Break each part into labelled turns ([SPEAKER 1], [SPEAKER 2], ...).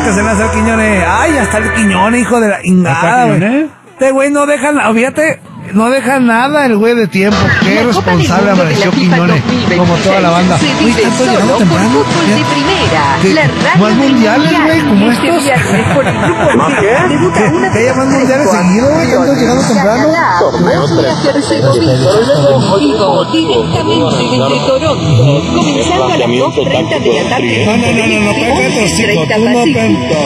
[SPEAKER 1] lo que se le hace al Quiñones. Ay, hasta el Quiñones, hijo de la ingada, güey. Este güey no deja nada, fíjate, no deja nada el güey de tiempo. Qué responsable amaneció Quiñones, como toda la banda. Uy, tanto llegando temprano. Más mundiales, güey, como estos.
[SPEAKER 2] ¿Más qué?
[SPEAKER 1] Que haya más mundiales seguidos, güey, tanto llegando temprano.
[SPEAKER 3] Directamente desde Toronto, comenzando a las 2:30 de la tarde.
[SPEAKER 1] No, cállate, chico, tú no te...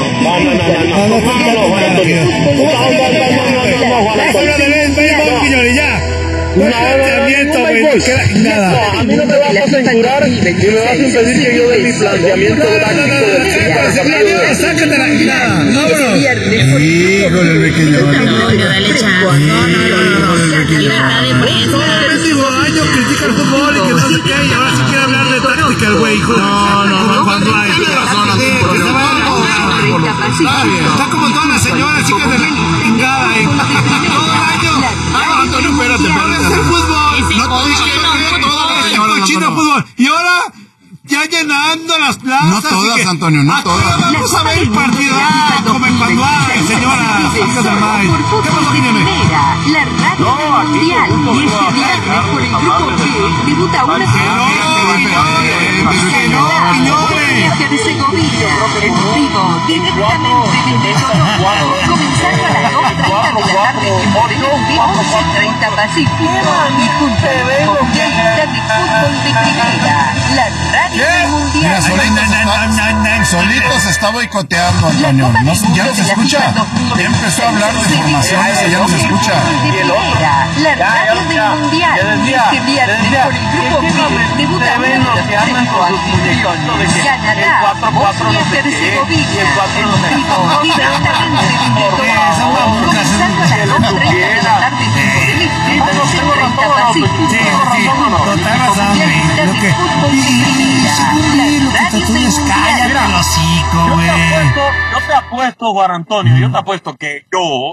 [SPEAKER 2] Nada. A mí no me vas a censurar y me vas a impedir que yo dé mi planteamiento táctico.
[SPEAKER 1] Sácatela, no, bro. Híjole, el pequeño.
[SPEAKER 4] No, dale chance. Libertad de prensa.
[SPEAKER 1] El último año critica el fútbol y que no sé qué, y ahora sí quiere hablar de táctica el güey, hijo. No, cuando hay personas. Está como todas las señoras, chicas de la chingada, todo el año. Antonio, espérate. Ahora es el fútbol. Chino fútbol. Y ahora ya llenando las plazas.
[SPEAKER 5] No todas, Antonio, no todas.
[SPEAKER 1] Vamos a ver el partido. Como cuando hay, señora. ¿Qué pasó, Quiñones?
[SPEAKER 3] La radio mundial. Y este viernes por el grupo B debuta una Herzegovina en vivo directamente desde Toronto, comenzando a las 2:30 de la tarde en Morelos de 11:30 Pacífico y junto a los mundialistas de fútbol de primera, la radio mundial.
[SPEAKER 5] Solito se está boicoteando, Antonio. ¿Ya no se escucha? Ya empezó a hablar de formaciones y ya no se escucha.
[SPEAKER 3] La radio mundial. Este viernes por el grupo B debuta uno de los tres anfitriones. Canadá, Bosnia y Herzegovina. En vivo directamente desde Toronto, comenzando a las 2:30 de la tarde en el este, 11:30 Pacífico.
[SPEAKER 1] Total razón, güey.
[SPEAKER 2] Yo te apuesto, Juan Antonio, yo te apuesto que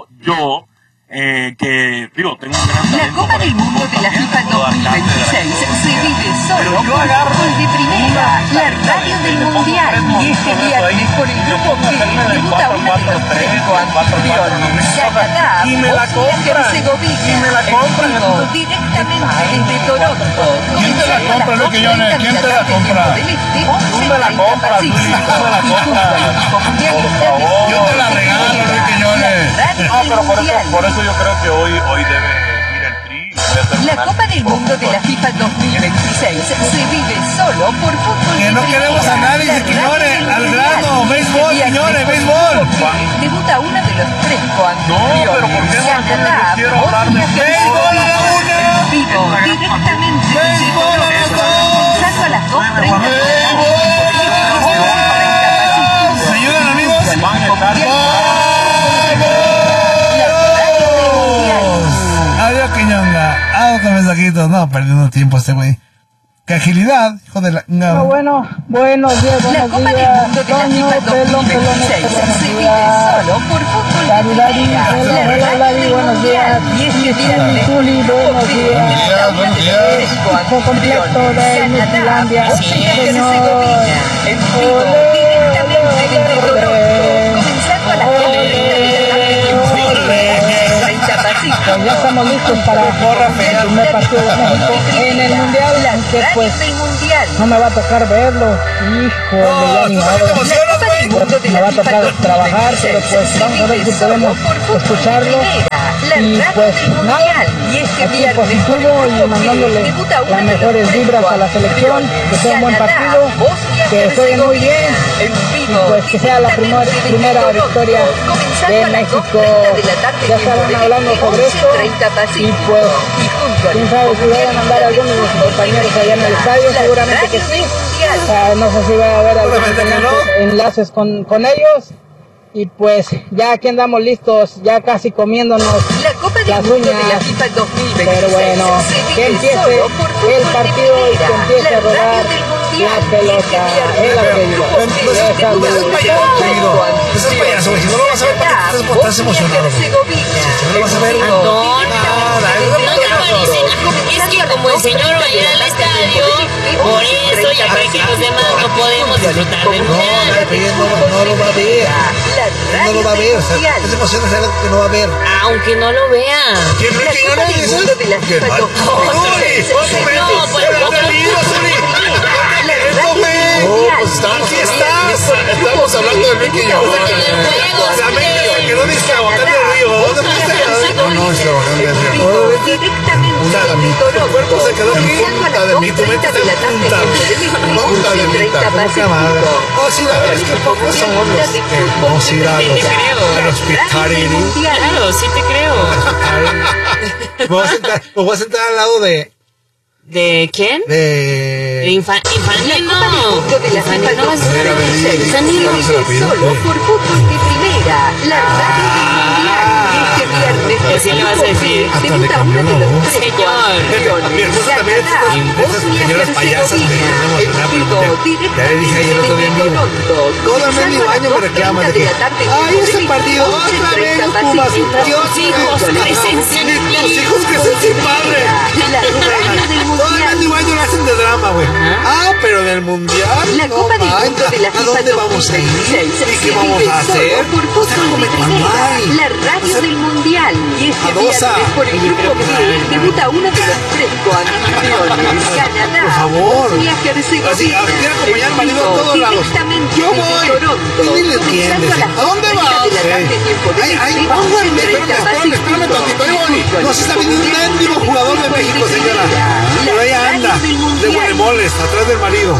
[SPEAKER 2] tengo un gran
[SPEAKER 3] La Copa del Mundo de la FIFA 2026 se vive solo por fútbol de primera, la radio del mundial. Y este viernes por el grupo B debuta uno de los tres anfitriones, Canadá, Bosnia y Herzegovina, directamente desde Toronto.
[SPEAKER 5] ¿Quién te la compra, Luis Quiñones? ¿Quién te la compra?
[SPEAKER 2] Tú me la compras, tú me la compras.
[SPEAKER 5] Yo te la regalo, Luis Quiñones.
[SPEAKER 2] No, pero por eso yo creo que hoy debe ir el Tri.
[SPEAKER 3] La Copa del Mundo de la FIFA 2026 se vive solo por fútbol.
[SPEAKER 1] Que no queremos análisis, Quiñones, al grano, béisbol, Quiñones, béisbol.
[SPEAKER 3] Debuta uno de los tres coanfitriones.
[SPEAKER 2] No, pero ¿por qué no?
[SPEAKER 3] Canadá,
[SPEAKER 2] Yo quiero hablar de
[SPEAKER 3] Bosnia y
[SPEAKER 1] béisbol a la una.
[SPEAKER 3] en vivo, directamente desde Toronto, comenzando a las 2:30 de la tarde.
[SPEAKER 1] ¿Se ayudan, amigos? Adiós, Quiñonga. Con mensajitos. No, perdiendo tiempo este güey. ¡Qué agilidad, hijo de la... No.
[SPEAKER 6] Buenos días,
[SPEAKER 3] La Copa del Mundo de la FIFA 2026 se vive solo por fútbol de primera.
[SPEAKER 6] buenos días.
[SPEAKER 3] Y este viernes,
[SPEAKER 6] Juli, buenos días.
[SPEAKER 3] Equipo
[SPEAKER 6] completo de Finlandia.
[SPEAKER 3] Bosnia y Herzegovina, en vivo, directamente desde Toronto, comenzando a las 2:30 de la tarde en Pacífico.
[SPEAKER 6] Ya estamos listos para el primer partido de México en el Mundial, aunque pues no me va a tocar verlo, híjole, ya ni modo. Me va a tocar trabajar, pero pues vamos a ver si podemos escucharlo. Y pues nada, aquí positivo y mandándole las mejores vibras a la selección, que sea un buen partido, que jueguen muy bien y pues que sea la primera victoria de México. Ya estarán hablando sobre esto y pues quién sabe si vayan a andar algunos de sus compañeros allá en el estadio, seguramente que sí. No sé si va a haber algunos enlaces con ellos. Y pues ya aquí andamos listos, ya casi comiéndonos las uñas. Pero bueno, que empiece el partido y que empiece a rodar la pelota. El apellido.
[SPEAKER 1] Eso es payaso, güey. Si no lo vas a ver, ¿para qué te estás poco estás emocionado? ¿No lo vas a ver?
[SPEAKER 4] ¿No te parece? Es que como el señor va a ir al estadio, por eso ya para que los demás no podemos disfrutar del mundial.
[SPEAKER 1] No lo va a ver. No lo va a ver. O sea, esa emoción es algo que no va a ver.
[SPEAKER 4] Aunque no lo vea.
[SPEAKER 1] ¿Qué no dices? ¿Qué mal? Estamos hablando de Mickey y ahora. O sea, Mickey que no dice que aguantar el río. ¿Dónde fuiste? No, es que aguantar el río. Tu cuerpo se quedó aquí. Punta de mí, tu mente está en punta de mí. Oh, sí, la verdad es que pocos somos los que vamos a ir al hospital.
[SPEAKER 4] Claro, sí te creo.
[SPEAKER 1] Me voy a sentar al lado de...
[SPEAKER 4] ¿De quién?
[SPEAKER 1] De
[SPEAKER 4] Infantil no. Infantil no vas a ser.
[SPEAKER 3] Solo por fútbol de primera. La radio del mundial. Este viernes.
[SPEAKER 4] Así le vas a decir.
[SPEAKER 3] Debuta uno de los tres
[SPEAKER 4] Señor.
[SPEAKER 1] mi esposa también es esas señoras payasas que no ya le dije ayer otro día en vivo. Todo el medio año me reclaman de que ay, ese partido otra vez los Pumas.
[SPEAKER 4] Tus hijos crecen sin
[SPEAKER 1] tus hijos crecen sin padre. Todo el medio año lo hacen de drama, güey. Pero en el mundial
[SPEAKER 3] la Copa del Mundo de la FIFA.
[SPEAKER 1] ¿A dónde vamos a ir? ¿Y qué vamos a hacer?
[SPEAKER 3] Por fútbol de primera. La radio del mundial. Y este viernes por el grupo B debuta uno de los tres coanfitriones. Canadá.
[SPEAKER 1] Por favor.
[SPEAKER 3] Bosnia-Herzegovina.
[SPEAKER 1] Quiero acompañar al marido a todos lados. Yo voy. ¿Y le entiendes? ¿A dónde vas? Ay, pónganme. Espérame tantito. No se está viendo un mendigo jugador de México, señora. Pero ella anda de huemoles atrás del marido.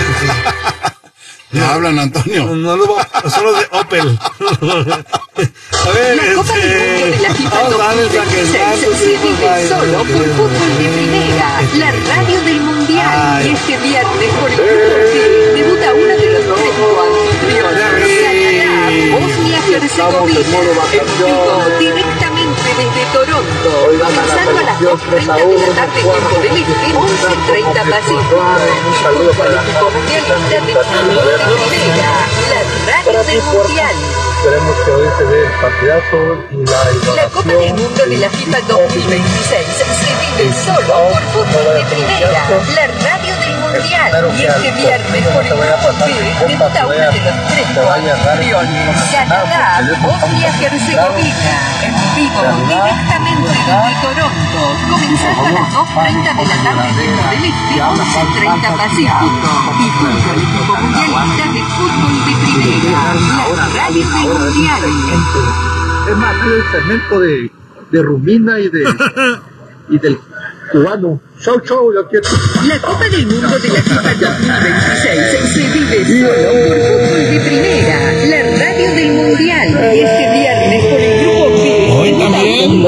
[SPEAKER 5] No hablan, Antonio.
[SPEAKER 1] No son los de Opel. A ver,
[SPEAKER 3] la Copa del Mundo de la FIFA 2026 se vive solo por fútbol de primera. La radio del mundial. Y este viernes por el grupo B debuta uno de los tres coanfitriones. Canadá, Bosnia-Herzegovina. En vivo directamente desde Toronto. Comenzando a las 2:30 de la tarde tiempo del este, 11:30 Pacífico. Junto al equipo mundialista de fútbol de primera. La radio del mundial.
[SPEAKER 2] Esperemos que hoy se dé el partidazo y
[SPEAKER 3] la Copa del Mundo de la FIFA 2026 se vive solo por fútbol de primera. La radio del mundial. Y este viernes por el grupo B debuta uno de los tres coanfitriones. Canadá, Bosnia-Herzegovina. En vivo directamente desde Toronto. Comenzando a las 2:30 de la tarde tiempo del este, 11:30 Pacífico. Y junto al equipo mundialista de fútbol de primera. La radio del mundial.
[SPEAKER 2] Es más, el segmento de Rumina y del cubano. Chau, yo quiero.
[SPEAKER 3] La Copa del Mundo de la FIFA 2026 se vive solo por fútbol de primera. La radio del mundial. Y este viernes por el grupo B.
[SPEAKER 1] Hoy también.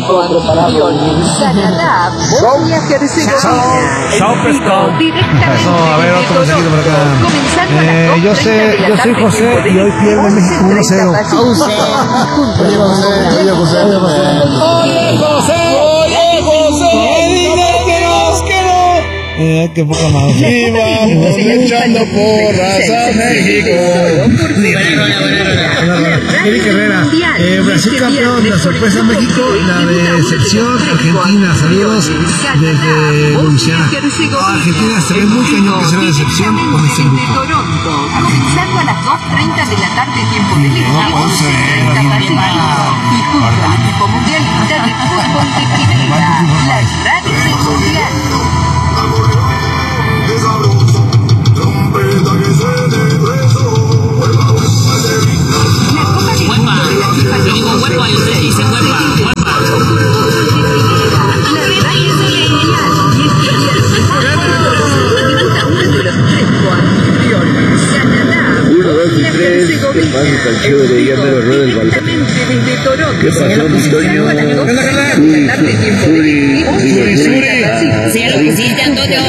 [SPEAKER 3] Canadá, Bosnia-Herzegovina.
[SPEAKER 1] Eso, a ver, otro mensajito por acá. Yo soy José y hoy pierde México 1-0. Qué poca más.
[SPEAKER 5] Y vamos echando porras a México.
[SPEAKER 1] Eric Herrera, Brasil campeón, la sorpresa México, la decepción Argentina. Saludos desde Luisiana. Argentina se ve muy cañón que será decepción con este grupo.
[SPEAKER 3] Comenzando a las 2:30 de la tarde tiempo del este, 11:30 Pacífico. Y junto al equipo mundialista de fútbol de primera. La radio del mundial.
[SPEAKER 2] ¿Qué pasó, Antonio?
[SPEAKER 4] Sí, lo pusiste, Antonio.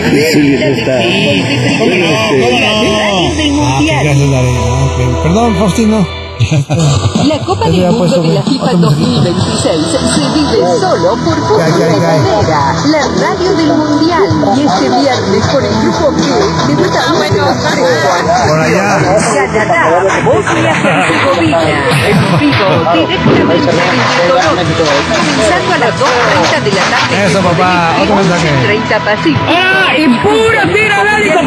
[SPEAKER 1] Perdón, Faustino.
[SPEAKER 3] La Copa del Mundo de la FIFA 2026 se vive solo por fútbol de primera. La radio del mundial. Y este viernes por el grupo B debuta uno de los tres
[SPEAKER 1] por allá.
[SPEAKER 3] Canadá, Bosnia y Herzegovina, en vivo, directamente desde Toronto, comenzando a las 2:30 de la tarde.
[SPEAKER 1] Eso, papá, otro mensaje.
[SPEAKER 3] 30 Pacífico.
[SPEAKER 6] ¡Ah! ¡Y pura tira, Lali,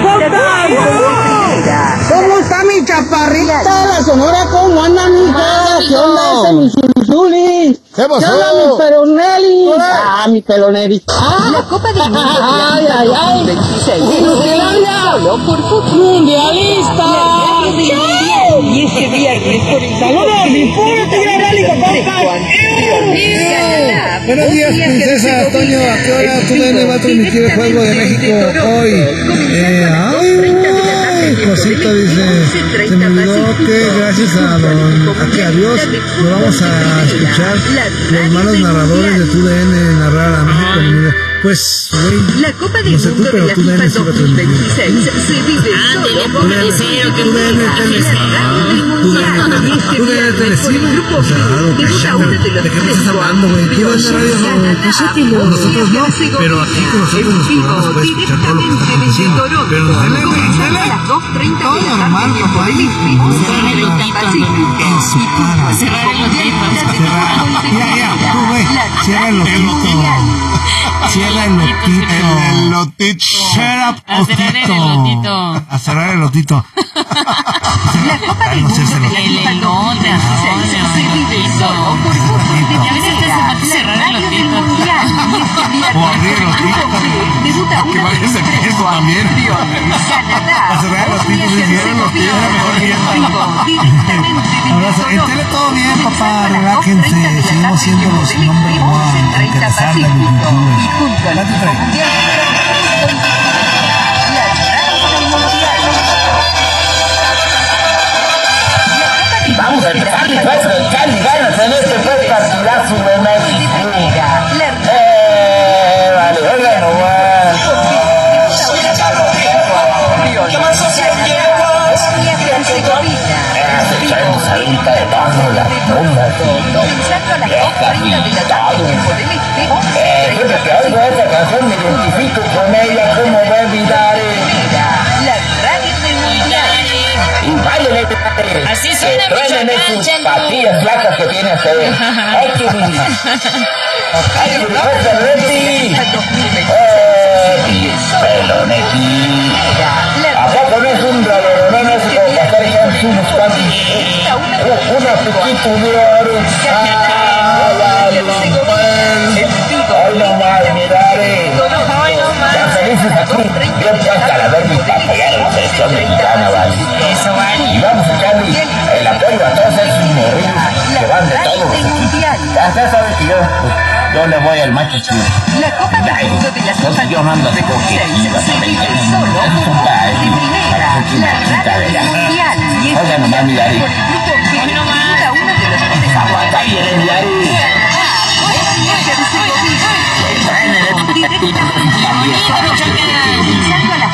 [SPEAKER 6] ¿Cómo está mi chaparrita la Sonora? ¿Cómo anda mi hija? ¿Qué onda ese mi Zulizuli?
[SPEAKER 1] ¿Qué pasó?
[SPEAKER 6] ¿Qué onda mi Pelonelli? Ah, mi Pelonelli.
[SPEAKER 3] La Copa del Mundo
[SPEAKER 6] Ay, ay, ay.
[SPEAKER 3] 2026.
[SPEAKER 6] ¡Solo por fútbol! ¡Mundialista!
[SPEAKER 3] Y este viernes por el
[SPEAKER 6] ¡Saludos, mi puro tira, Lali,
[SPEAKER 1] Buenos días, princesa Toño. ¿A qué hora TUDN va a transmitir el juego de México hoy? Ay, cosita, dice. Se me olvidó que gracias a Dios lo vamos a escuchar los malos narradores de TUDN narrar a México. Pues, güey,
[SPEAKER 3] la Copa del
[SPEAKER 1] no sé tú,
[SPEAKER 3] Mundo
[SPEAKER 1] pero
[SPEAKER 3] de la
[SPEAKER 1] TUDN
[SPEAKER 3] FIFA
[SPEAKER 1] sí va a transmitir.
[SPEAKER 3] 2026 se vive solo por
[SPEAKER 1] TUDN Televisiva. O sea, ¿de qué me estás hablando, güey? Tú ves radio, no, nosotros no, pero aquí con nosotros los programas puedes escuchar todo lo que está aconteciendo. Pero en tele, todo normal, papá, ahí, en su cara. Ya, tú, güey, cierra el ojito. Cierra el lotito. El lotito. Shut up, lotito. A cerrar el lotito.
[SPEAKER 3] La Copa del Mundo de la FIFA 2026 se vive solo por fútbol de primera. La radio del Mundial.
[SPEAKER 1] O abrir el lotito.
[SPEAKER 3] Debuta
[SPEAKER 1] Que
[SPEAKER 3] una de
[SPEAKER 1] vayas
[SPEAKER 3] las
[SPEAKER 1] de
[SPEAKER 3] tres
[SPEAKER 1] queso también.
[SPEAKER 3] campeones. Canadá,
[SPEAKER 1] A cerrar el lotito,
[SPEAKER 3] Bosnia y
[SPEAKER 1] sí, cierra el lotito,
[SPEAKER 3] Herzegovina,
[SPEAKER 1] era mejor que
[SPEAKER 3] en vivo, directamente
[SPEAKER 1] Abrazo. En tele todo bien, papá, relájense. Seguimos siendo los nombres one, interesantes de YouTube. Date tres.
[SPEAKER 7] Vamos a empezar nuestro echarle ganas en este partidazo de México. Vale, venga nomás. ¿Qué más social llevas? Echamos ahorita de bajo las bombas. Siempre que oigo esta canción me identifico con ella, ¿cómo voy a olvidar?
[SPEAKER 3] La radio del Mundial.
[SPEAKER 7] Y váyale,
[SPEAKER 4] Así suena
[SPEAKER 7] truenen
[SPEAKER 4] Michoacán,
[SPEAKER 7] esas
[SPEAKER 4] Chango.
[SPEAKER 7] patillas flacas que tiene usted. ¡Ay, qué lindo! ¡Ay, qué lindo, Leti! Pelonetti! ¿A poco no es un raro? No es como pasar echándose unos cuantos. Una poquito de oro. ¡Ay, no más, mirare! Ya felices aquí, bien puesta la ver mi papaya de la selección mexicana, ¿vale?
[SPEAKER 4] Eso, vale.
[SPEAKER 7] Y vamos a echarle el apoyo a todos esos morrillos que van de todos los equipos. Ya sabes que yo le voy al macho chido.
[SPEAKER 3] La Copa del Mundo de la FIFA
[SPEAKER 7] Yo no ando de
[SPEAKER 3] 2026
[SPEAKER 7] coquetillas,
[SPEAKER 3] se vive
[SPEAKER 7] americanas.
[SPEAKER 3] solo
[SPEAKER 7] Esos son
[SPEAKER 3] por
[SPEAKER 7] para
[SPEAKER 3] de primera. La radio del Mundial. Y
[SPEAKER 7] Oiga nomás, mi Dari.
[SPEAKER 3] por el grupo B de cada uno de los tres
[SPEAKER 7] Aguanta bien, mi Dari.
[SPEAKER 3] Comenzando a las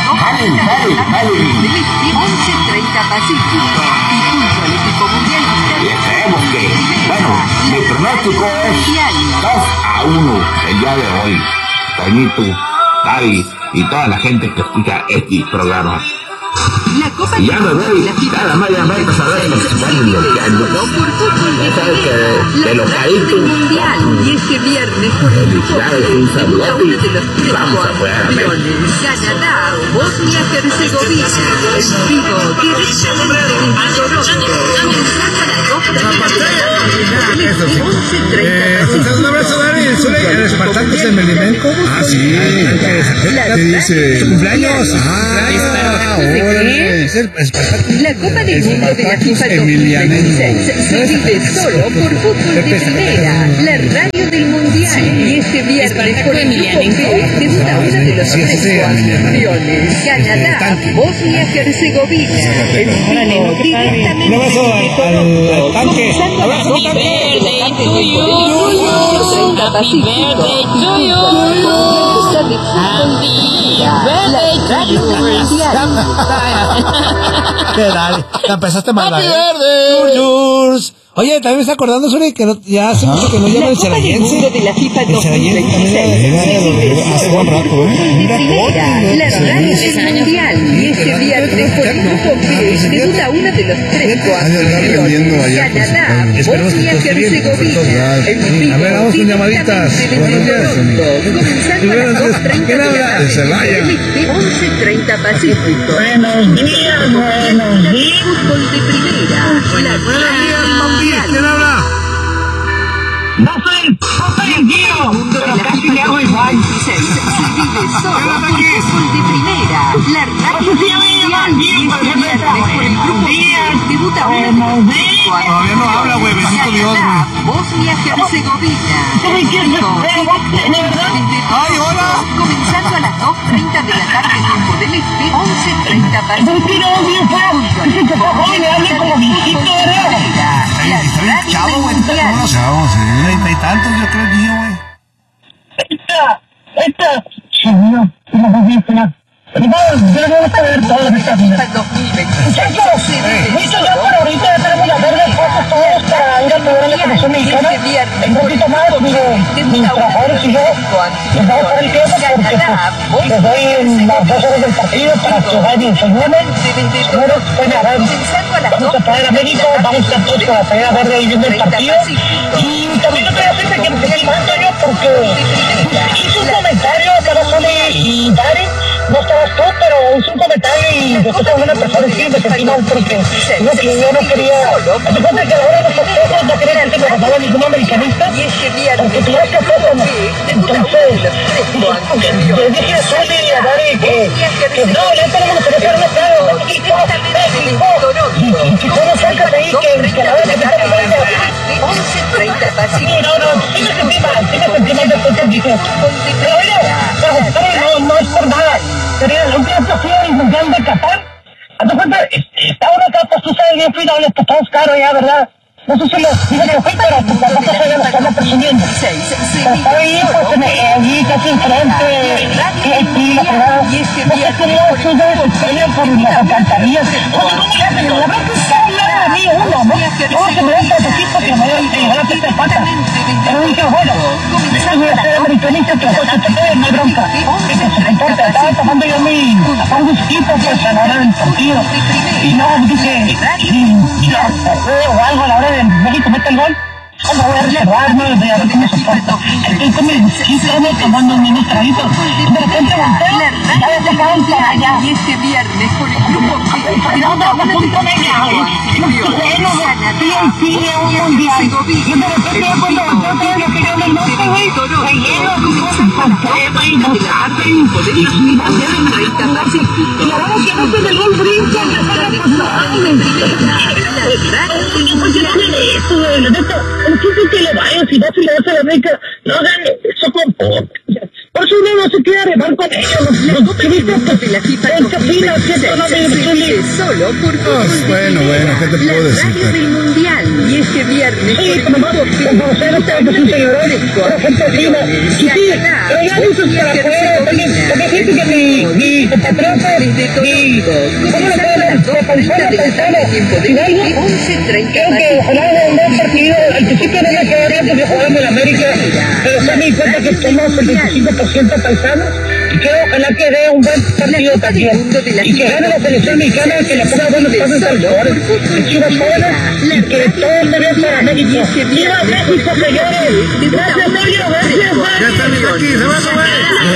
[SPEAKER 3] 11:30 Pacífico. Y junto al equipo mundialista.
[SPEAKER 7] Y esperemos que, bueno, mi pronóstico es 2-1 el día de hoy. Toñito, Dari y toda la gente que escucha este programa.
[SPEAKER 3] La Copa
[SPEAKER 7] Y ya me voy, cada media vez a ver los que van bloqueando. Ya sabes que de los países.
[SPEAKER 3] Mundial. Y este viernes por el grupo
[SPEAKER 7] Felicidades, un saludo.
[SPEAKER 3] uno de los tres
[SPEAKER 7] Vamos a jugar a México.
[SPEAKER 3] campeones. Canadá, Bosnia y Herzegovina. En vivo, directamente desde Toronto. Comenzando a las 2:30 de la tarde.
[SPEAKER 1] Eso sí.
[SPEAKER 3] 11:30.
[SPEAKER 1] Un abrazo, Dari. ¿El Espartacus en Melimenco? Ah, sí. ¿Qué dice? ¿Su cumpleaños? Órale. Es el Espartacus.
[SPEAKER 3] La Copa del Mundo de la FIFA 2026 se vive solo por fútbol de primera. La radio del Mundial. Y este viernes por el grupo B debuta uno de los tres campeones. Canadá, Bosnia y Herzegovina. En vivo, directamente
[SPEAKER 1] Un abrazo
[SPEAKER 3] desde Toronto.
[SPEAKER 1] al tanque. Abrazo,
[SPEAKER 4] Happy
[SPEAKER 1] tanque.
[SPEAKER 4] birthday to you. Happy birthday to you. Happy birthday to you.
[SPEAKER 1] ¿Qué, Dari? La empezaste mal, Dari. Yours. Oye, también me está acordando, Suri, que ya hace mucho que no llama el Sarayense. El Sarayense
[SPEAKER 5] hace buen rato,
[SPEAKER 3] Mira, la radio es mundial. Y este viernes por el grupo B debuta una de los tres coanfitriones. Canadá, Bosnia-Herzegovina.
[SPEAKER 1] A ver, vamos con llamaditas. Buenos días.
[SPEAKER 3] Comenzando a las 2:30 de la tarde. 11:30 Pacífico.
[SPEAKER 6] Buenos días.
[SPEAKER 3] Fútbol de primera. La radio mundial.
[SPEAKER 1] ¿Quién habla?
[SPEAKER 6] No soy el Gio, pero casi le hago igual.
[SPEAKER 3] Se vive solo por fútbol de primera. La radio mundial. Y este viernes por el grupo B debuta una de los tres
[SPEAKER 1] Todavía no habla, güey. Bendito Dios, güey.
[SPEAKER 3] Bosnia-Herzegovina.
[SPEAKER 1] ¡Ay, hola!
[SPEAKER 3] Comenzando a las 2:30 de la tarde, tiempo del este, 11:30 Pacífico.
[SPEAKER 1] Chavo, güey.
[SPEAKER 5] Chavo, sí.
[SPEAKER 1] 30 y tantos, yo creo, Gio, güey.
[SPEAKER 6] Yo no voy a saber todo de esta vida. Muchachos, listo ya por ahorita, ya tenemos las verdes cosas todos para ir a probar a la selección mexicana. En un poquito más, mis trabajadores y yo les vamos a dar el tiempo porque les doy las 2 horas del partido para que vayan seguramente. Bueno, a ver, vamos a traer a México, vamos a estar todos con la playera verde ahí viendo el partido. Y también otra cosa que me falta yo porque hice un comentario para Sony y Dari. No estabas tú, pero hice un comentario y después alguna persona sí me sentí mal porque yo no quería. Me cuenta que a la hora de los festejos no quería que me pasara ningún americanista porque tuvieras que hacerlo. Entonces, le dije a Sony y a Dari que no, ya tenemos que hacer un estado. México. Y si tú no sacas ahí que la hora que te está pasando.
[SPEAKER 3] 11:30 Pacífico.
[SPEAKER 6] No, sí me sentí mal después que dije. Pero oye, no es por nada. Sería la última ocasión mundial de Qatar. A tu cuenta, está uno acá, pues tú sabes bien, fui, no, está todo caro ya, ¿verdad? No sé si lo dije que fui, pero tampoco se lo están presumiendo. Pero estaba ahí, pues, allí casi enfrente, y la verdad, no sé si no se debe extrañar por las alcantarillas. La verdad que está al lado de mí uno, ¿no? Todos se me dan para equipo que me van a llegar a esta pata. Pero dije, bueno, después voy a ser americanista, que pues se te quede, no hay bronca. Que se importa, estaba tomando yo mi whisky, pues, a la hora del partido. Y no, dije, o algo a la hora de México mete el gol. ¿Cómo voy a reservarme? Voy a ver cómo se porta. Estoy con mi whisky, tomando unos traguitos. De repente volteo, ya le sacaron para allá.
[SPEAKER 3] Y este viernes por el grupo B.
[SPEAKER 6] No, punto de allá, bueno, sí, un mundial. Y de repente ya cuando volteo todo lo que yo del norte, güey, relleno, con crema y mostaza y la verdad que no se me dio el brinco, que se me el chiste que le vayas, si vas y le vas a la América, no hagan eso con poco. Por eso uno no se quiere arreglar con ellos. Los chivitos de la FIFA solo por
[SPEAKER 5] bueno, ¿qué te puedo decir?
[SPEAKER 3] La radio del mundial. Y este viernes
[SPEAKER 6] sí, como conocer ustedes que son seguidores, la gente fina. Y sí, pero ya dices para afuera, también siento que mi compatriota, ¿cómo le pueden paisano? Hidalgo, creo que ojalá de un buen partido, al principio no me quedaría porque jugamos en América, pero se me di cuenta que somos el 25% paisanos, y que ojalá que dé un buen partido también, y que gane la selección mexicana, que le ponga buenos pasos al jugadores, que chivas jóvenes, y que todo se vea para México. ¡Viva México, señores! ¡Gracias, Mario! ¡Gracias,
[SPEAKER 5] Ya está mi aquí, se va a subir.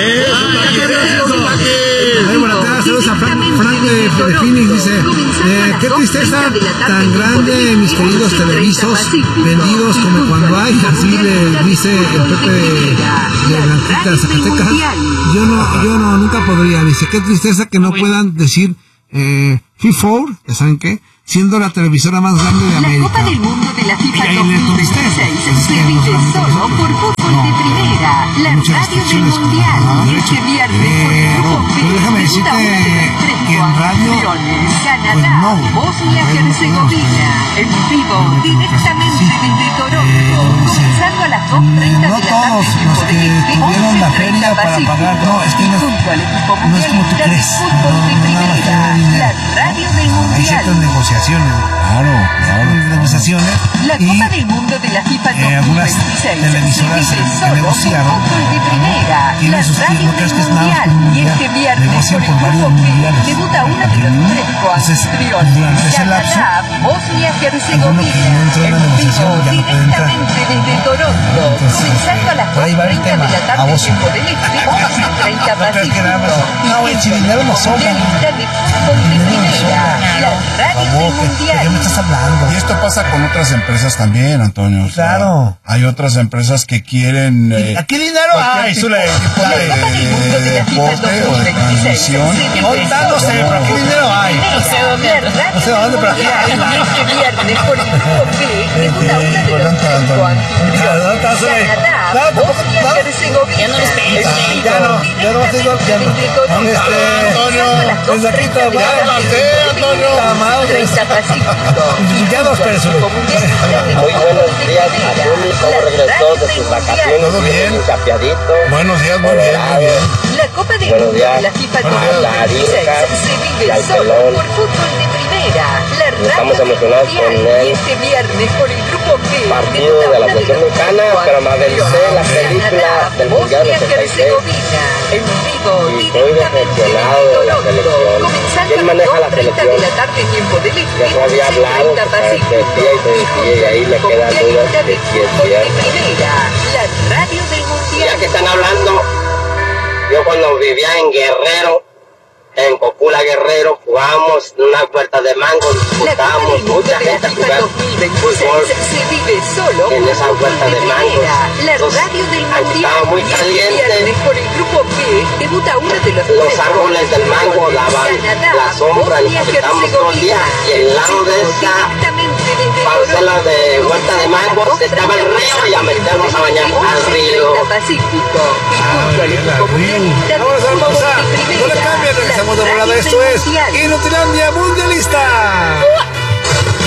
[SPEAKER 1] Buenas tardes, saludos a Frank de Phoenix, dice, qué tristeza tan grande, mis queridos televisos vendidos como cuando hay, así le dice el Pepe de Blanquita, Zacatecas. Yo no, nunca podría, dice, qué tristeza que no puedan decir FIFA, ¿ya saben qué? Siendo la televisora más grande de América.
[SPEAKER 3] La Copa del Mundo de la FIFA 2016 se vive solo por fútbol de primera. La radio del mundial. Este viernes por el grupo B.
[SPEAKER 1] Déjame decirte que en radio,
[SPEAKER 3] Canadá, Bosnia-Herzegovina. En vivo, directamente desde Toronto. Comenzando a las 2:30 de la tarde.
[SPEAKER 1] No todos los que tuvieron la feria para pagar, no, es que no es como tú crees.
[SPEAKER 3] Fútbol de primera. La radio del mundial.
[SPEAKER 1] Hay ciertas negociaciones negociaciones.
[SPEAKER 5] Claro.
[SPEAKER 1] Negociaciones.
[SPEAKER 3] La Copa del Mundo de la FIFA 2026
[SPEAKER 1] algunas televisoras negociaron. Tienen sus no crees que es nada más un mundial. Negocian por varios mundiales.
[SPEAKER 3] Debuta uno de los tres coanfitriones.
[SPEAKER 1] Durante ese lapso, alguno que no entró en la negociación ya no puede entrar.
[SPEAKER 3] Desde Toronto, comenzando a las 4:30 de la tarde tiempo del este, 11:30 Pacífico.
[SPEAKER 1] No, güey, si dinero no sobra.
[SPEAKER 3] Mundialista de fútbol de primera, la radio del mundial.
[SPEAKER 1] ¿De qué me estás hablando?
[SPEAKER 5] Y esto pasa con otras empresas también, Antonio. O sea,
[SPEAKER 1] claro.
[SPEAKER 5] Hay otras empresas que quieren...
[SPEAKER 1] ¿Aquí dinero hay?
[SPEAKER 5] Tipo de deporte o de transmisión.
[SPEAKER 1] No sé, pero aquí dinero hay. No sé dónde, pero aquí hay.
[SPEAKER 3] Este viernes por el grupo B, debuta una de los tres coanfitriones. Canadá, Bosnia y Herzegovina.
[SPEAKER 4] Ya no les pegues,
[SPEAKER 1] Ya no digo que desde aquí te voy a Antonio.
[SPEAKER 3] 30 Pacífico.
[SPEAKER 1] Ya nos personas.
[SPEAKER 8] Muy buenos días a Juli, cómo regresó de sus vacaciones.
[SPEAKER 5] ¿Todo bien?
[SPEAKER 8] Chapeadito.
[SPEAKER 5] Buenos días, muy bien.
[SPEAKER 3] La Copa del
[SPEAKER 8] Buenos
[SPEAKER 3] Mundo
[SPEAKER 8] días.
[SPEAKER 3] de la FIFA
[SPEAKER 8] Buenos días.
[SPEAKER 3] 2026 se
[SPEAKER 8] Y
[SPEAKER 3] vive
[SPEAKER 8] al
[SPEAKER 3] solo
[SPEAKER 8] pelón.
[SPEAKER 3] por fútbol de primera. La
[SPEAKER 8] Estamos
[SPEAKER 3] radio
[SPEAKER 8] emocionados
[SPEAKER 3] mundial.
[SPEAKER 8] con el
[SPEAKER 3] Y este viernes por el grupo B
[SPEAKER 8] partido
[SPEAKER 3] debuta
[SPEAKER 8] de la
[SPEAKER 3] una
[SPEAKER 8] selección
[SPEAKER 3] los
[SPEAKER 8] mexicana,
[SPEAKER 3] tres
[SPEAKER 8] pero me avancé la película
[SPEAKER 3] Canadá,
[SPEAKER 8] del Mundial
[SPEAKER 3] Bosnia y
[SPEAKER 8] 86.
[SPEAKER 3] Herzegovina. En vivo,
[SPEAKER 8] Y estoy decepcionado de la selección. ¿Quién maneja la selección?
[SPEAKER 3] de la tarde tiempo del este.
[SPEAKER 8] Ya se había hablado,
[SPEAKER 3] 11:30
[SPEAKER 8] se
[SPEAKER 3] Pacífico.
[SPEAKER 8] decía y ahí me quedan dudas de si es
[SPEAKER 3] Fútbol de
[SPEAKER 8] cierto.
[SPEAKER 3] primera. La radio del mundial.
[SPEAKER 8] Ya que están hablando, yo cuando vivía en Guerrero, en Cocula Guerrero, jugábamos una puerta de mango, disfrutábamos mucha gente a jugar fútbol
[SPEAKER 3] se vive solo
[SPEAKER 8] en esa puerta de mango.
[SPEAKER 3] La radio del mundial.
[SPEAKER 8] Estaba muy caliente.
[SPEAKER 3] Por el grupo B debuta uno de
[SPEAKER 8] Los árboles del mango daban la sombra, nos sentamos todo el día y al lado de esa parcela de huerta de mango estaba el río y a meternos a bañar al río.
[SPEAKER 3] Pacífico.
[SPEAKER 1] Vámonos a la pausa. No le cambien, regresamos de volada. Esto es Inutilandia Mundialista.